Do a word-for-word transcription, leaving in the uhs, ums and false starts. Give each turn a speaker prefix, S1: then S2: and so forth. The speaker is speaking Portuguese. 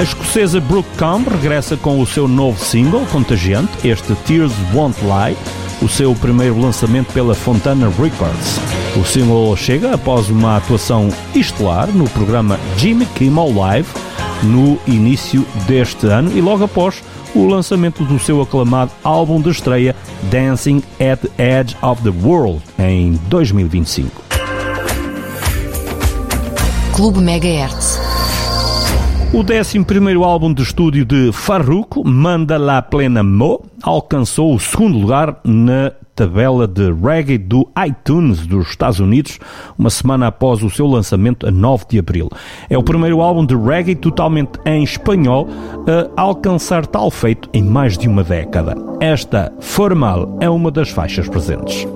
S1: A escocesa Brooke Combe regressa com o seu novo single, contagiante, este Tears Won't Lie, o seu primeiro lançamento pela Fontana Records. O single chega após uma atuação estelar no programa Jimmy Kimmel Live no início deste ano e logo após o lançamento do seu aclamado álbum de estreia Dancing at the Edge of the World em dois mil e vinte e cinco.
S2: Clube Megahertz.
S1: O décimo primeiro álbum de estúdio de Farruko, Manda La Plena Mo, alcançou o segundo lugar na tabela de reggae do iTunes dos Estados Unidos, uma semana após o seu lançamento a nove de abril. É o primeiro álbum de reggae totalmente em espanhol a alcançar tal feito em mais de uma década. Esta, Formal, é uma das faixas presentes.